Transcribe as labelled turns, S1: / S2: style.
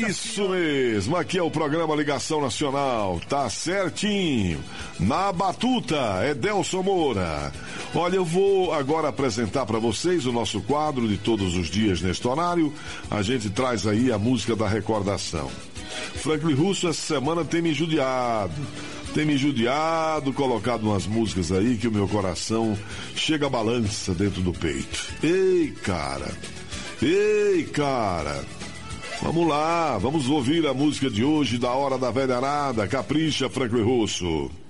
S1: Isso mesmo, aqui é o programa Ligação Nacional, tá certinho. Na batuta, Edelson Moura. Olha, eu vou agora apresentar para vocês o nosso quadro de todos os dias neste horário. A gente traz aí a música da recordação. Franklin Russo essa semana tem me judiado, colocado umas músicas aí que o meu coração chega a balança dentro do peito. Ei, cara. Vamos lá, vamos ouvir a música de hoje da Hora da Velharada. Capricha, Franklin Russo.